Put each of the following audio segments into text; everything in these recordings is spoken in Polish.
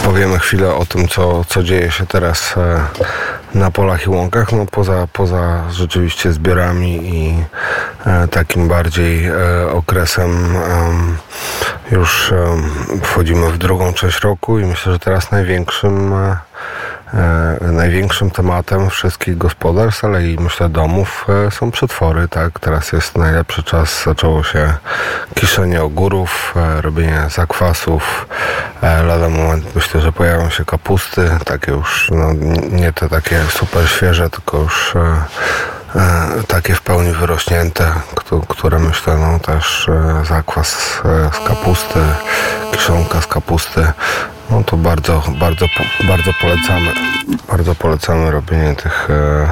powiemy chwilę o tym, co dzieje się teraz na polach i łąkach. No poza rzeczywiście zbiorami i takim bardziej okresem już wchodzimy w drugą część roku i myślę, że teraz największym tematem wszystkich gospodarstw, ale i myślę domów są przetwory, tak? Teraz jest najlepszy czas, zaczęło się kiszenie ogórów, robienie zakwasów, lada moment myślę, że pojawią się kapusty, takie już, no nie te takie super świeże, tylko już takie w pełni wyrośnięte, które myślę, no też zakwas z kapusty, kiszonka z kapusty, no to bardzo polecamy. Bardzo polecamy robienie tych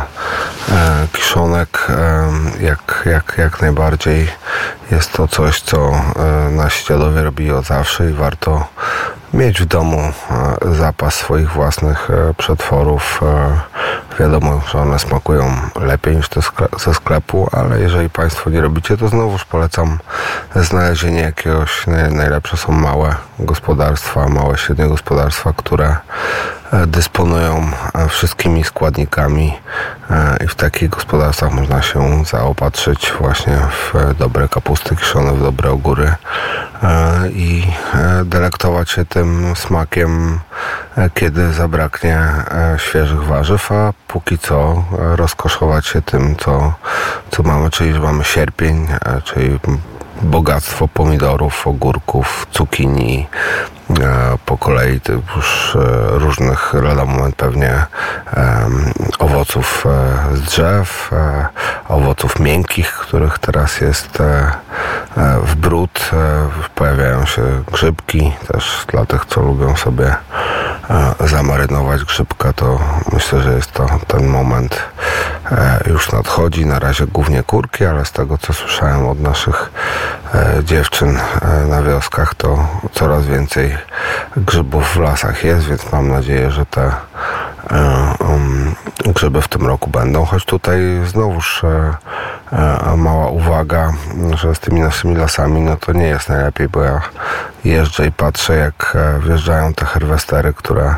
kiszonek. Jak najbardziej jest to coś, co nasi dziadowie robili od zawsze i warto mieć w domu zapas swoich własnych przetworów. Wiadomo, że one smakują lepiej niż te ze sklepu, ale jeżeli Państwo nie robicie, to znowuż polecam znalezienie jakiegoś, najlepsze są małe gospodarstwa, małe, średnie gospodarstwa, które dysponują wszystkimi składnikami i w takich gospodarstwach można się zaopatrzyć właśnie w dobre kapusty kiszone, w dobre ogóry i delektować się tym smakiem, kiedy zabraknie świeżych warzyw, a póki co rozkoszować się tym, co mamy, czyli że mamy sierpień, czyli bogactwo pomidorów, ogórków, cukinii, po kolei już różnych, lada moment pewnie owoców z drzew, owoców miękkich, których teraz jest w bród. Pojawiają się grzybki, też dla tych, co lubią sobie zamarynować grzybka, to myślę, że jest to ten moment już nadchodzi. Na razie głównie kurki, ale z tego, co słyszałem od naszych dziewczyn na wioskach, to coraz więcej grzybów w lasach jest, więc mam nadzieję, że te grzyby w tym roku będą, choć tutaj znowuż mała uwaga, że z tymi naszymi lasami no to nie jest najlepiej, bo ja jeżdżę i patrzę, jak wjeżdżają te harwestery, które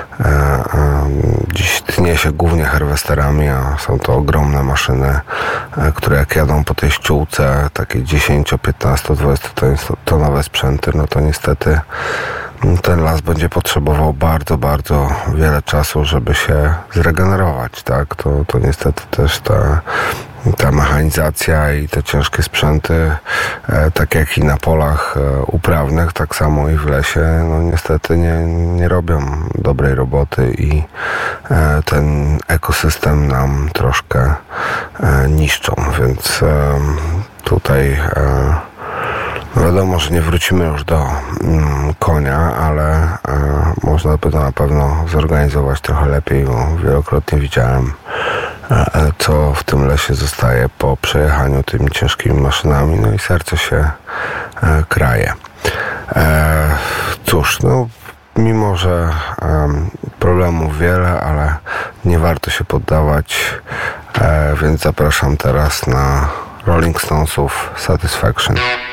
dziś tnie się głównie harwesterami, a są to ogromne maszyny, które jak jadą po tej ściółce, takie 10, 15, 20 tonowe sprzęty, no to niestety ten las będzie potrzebował bardzo, bardzo wiele czasu, żeby się zregenerować, tak? To niestety też ta mechanizacja i te ciężkie sprzęty, tak jak i na polach uprawnych, tak samo i w lesie, no niestety nie robią dobrej roboty i ten ekosystem nam troszkę niszczą, więc tutaj wiadomo, że nie wrócimy już do konia, ale można by to na pewno zorganizować trochę lepiej, bo wielokrotnie widziałem, co w tym lesie zostaje po przejechaniu tymi ciężkimi maszynami, no i serce się kraje. Cóż, no mimo, że problemów wiele, ale nie warto się poddawać, więc zapraszam teraz na Rolling Stonesów Satisfaction.